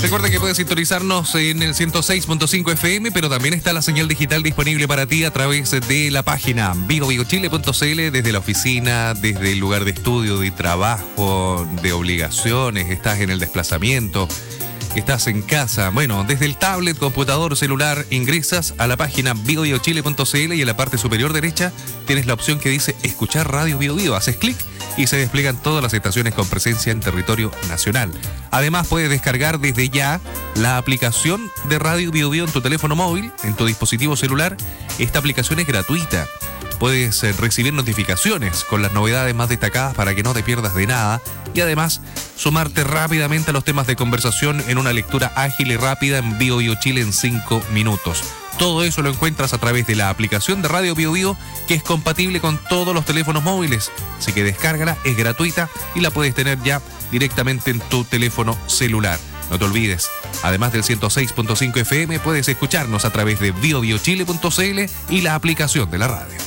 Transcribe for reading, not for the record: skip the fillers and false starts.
Recuerda que puedes sintonizarnos en el 106.5 FM, pero también está la señal digital disponible para ti a través de la página biobiochile.cl, desde la oficina, desde el lugar de estudio, de trabajo, de obligaciones, estás en el desplazamiento, estás en casa. Bueno, desde el tablet, computador, celular, ingresas a la página biobiochile.cl y en la parte superior derecha tienes la opción que dice escuchar Radio Bio Bio. Haces clic y se despliegan todas las estaciones con presencia en territorio nacional. Además, puedes descargar desde ya la aplicación de Radio Bio Bio en tu teléfono móvil, en tu dispositivo celular. Esta aplicación es gratuita. Puedes recibir notificaciones con las novedades más destacadas para que no te pierdas de nada y además sumarte rápidamente a los temas de conversación en una lectura ágil y rápida en Bio Bio Chile en 5 minutos. Todo eso lo encuentras a través de la aplicación de Radio Bio Bio, que es compatible con todos los teléfonos móviles. Así que descárgala, es gratuita y la puedes tener ya directamente en tu teléfono celular. No te olvides, además del 106.5 FM, puedes escucharnos a través de biobiochile.cl y la aplicación de la radio.